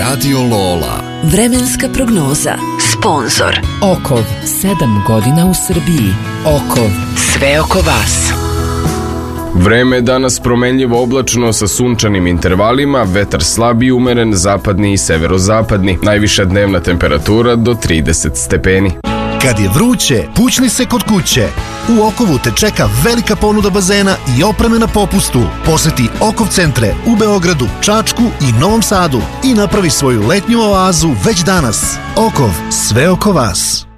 Radio Lola. Vremenska prognoza. Sponzor Okov, 7 godina u Srbiji. Okov, sve oko vas. Vreme je danas promenljivo oblačno sa sunčanim intervalima, vetar slab i umeren, zapadni i severozapadni. Najviša dnevna temperatura do 30 stepeni. Kad je vruće, pućni se kod kuće. U Okovu te čeka velika ponuda bazena i opreme na popustu. Poseti Okov centre u Beogradu, Čačku i Novom Sadu i napravi svoju letnju oazu već danas. Okov, sve oko vas.